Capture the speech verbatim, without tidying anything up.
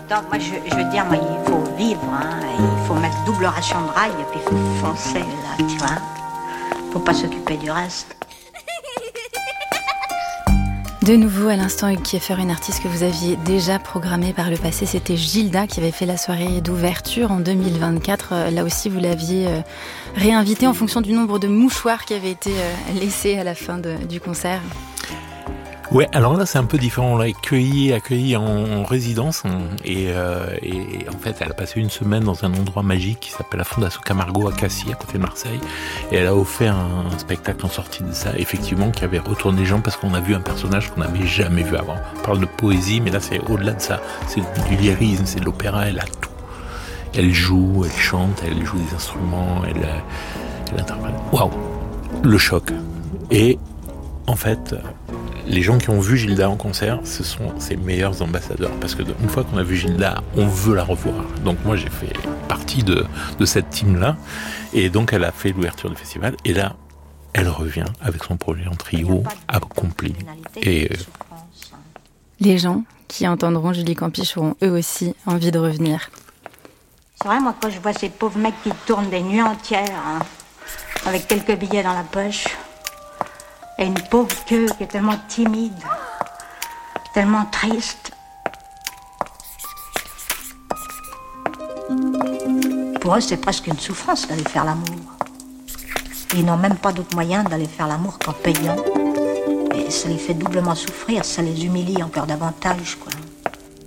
temps, moi, je, je veux dire, moi, il faut vivre, hein. Il faut mettre double ration de rail et puis il faut foncer, là, tu vois. Faut pas s'occuper du reste. De nouveau, à l'instant, Hugues Kieffer, une artiste que vous aviez déjà programmée par le passé, c'était Gilda qui avait fait la soirée d'ouverture en deux mille vingt-quatre. Là aussi, vous l'aviez réinvitée en fonction du nombre de mouchoirs qui avaient été laissés à la fin de, du concert. Ouais, alors là c'est un peu différent. On l'a accueillie, accueillie en, en résidence et, euh, et en fait elle a passé une semaine dans un endroit magique qui s'appelle la Fondation Camargo à Cassis, à côté de Marseille, et elle a offert un, un spectacle en sortie de ça, effectivement, qui avait retourné les gens parce qu'on a vu un personnage qu'on n'avait jamais vu avant. On parle de poésie, mais là c'est au-delà de ça, c'est du lyrisme, c'est de l'opéra, elle a tout. Elle joue, elle chante, elle joue des instruments, elle, elle interprète. Waouh, le choc. Et en fait, les gens qui ont vu Gilda en concert, ce sont ses meilleurs ambassadeurs. Parce que une fois qu'on a vu Gilda, on veut la revoir. Donc moi, j'ai fait partie de, de cette team-là. Et donc, elle a fait l'ouverture du festival. Et là, elle revient avec son projet en trio accompli. Et euh... les gens qui entendront Julie Campiche auront eux aussi envie de revenir. C'est vrai, moi, quand je vois ces pauvres mecs qui tournent des nuits entières, hein, avec quelques billets dans la poche, et une pauvre queue qui est tellement timide, tellement triste. Pour eux, c'est presque une souffrance d'aller faire l'amour. Ils n'ont même pas d'autre moyen d'aller faire l'amour qu'en payant. Et ça les fait doublement souffrir, ça les humilie encore davantage, quoi.